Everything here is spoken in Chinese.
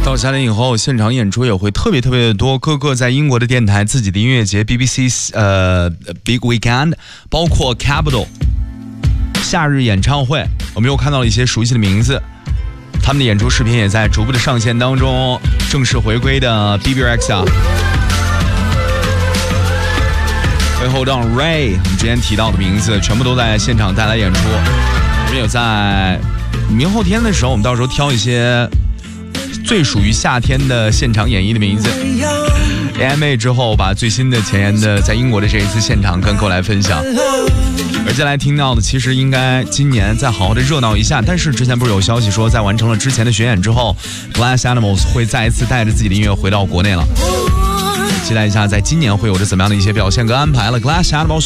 到夏天以后，现场演出也会特别的多，各个在英国的电台自己的音乐节 BBC Big Weekend， 包括 Capital 夏日演唱会，我们又看到了一些熟悉的名字，他们的演出视频也在逐步的上线当中。正式回归的 BB Rexa， Hold On Ray， 我们之前提到的名字全部都在现场带来演出。我们有在明后天的时候，我们到时候挑一些最属于夏天的现场演绎的名字 AMA 之后，把最新的前沿的在英国的这一次现场跟各位来分享。而接下来听到的其实应该今年再好好的热闹一下，但是之前不是有消息说在完成了之前的巡演之后 Glass Animals 会再一次带着自己的音乐回到国内了，期待一下在今年会有着怎么样的一些表现跟安排了。 Glass Animals